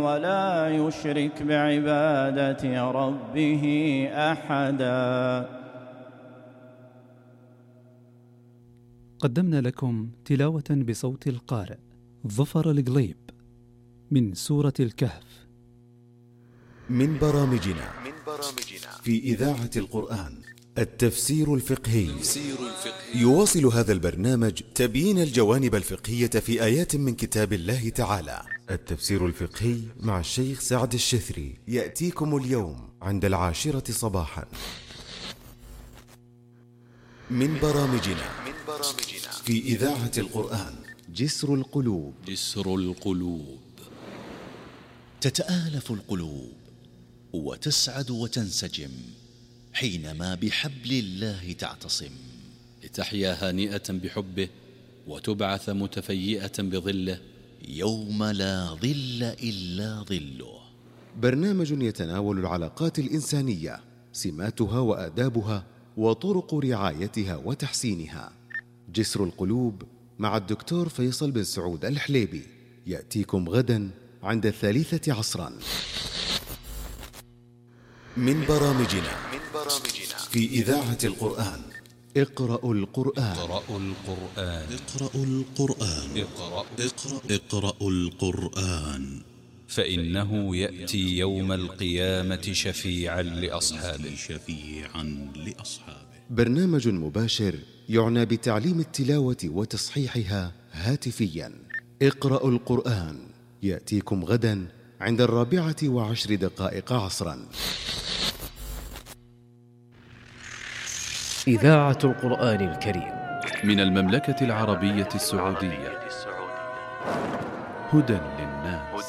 ولا يشرك بعبادة ربه أحدا. قدمنا لكم تلاوة بصوت القارئ ظفر القليب من سورة الكهف. من برامجنا في إذاعة القرآن التفسير الفقهي. يواصل هذا البرنامج تبيين الجوانب الفقهية في آيات من كتاب الله تعالى. التفسير الفقهي مع الشيخ سعد الشثري يأتيكم اليوم عند 10 صباحا. من برامجنا في إذاعة القرآن جسر القلوب. تتآلف القلوب وتسعد وتنسجم حينما بحبل الله تعتصم، لتحيا هانئة بحبه وتبعث متفيئة بظله يوم لا ظل إلا ظله. برنامج يتناول العلاقات الإنسانية، سماتها وآدابها وطرق رعايتها وتحسينها. جسر القلوب مع الدكتور فيصل بن سعود الحليبي يأتيكم غدا عند 3 عصرا. من برامجنا في إذاعة القرآن اقرأوا القرآن. اقرأوا القرآن فإنه يأتي يوم القيامة شفيعا لأصحابه. برنامج مباشر يعنى بتعليم التلاوة وتصحيحها هاتفيا. اقرأوا القرآن يأتيكم غدا عند 4:10 عصرا. إذاعة القرآن الكريم من المملكة العربية السعودية. هدى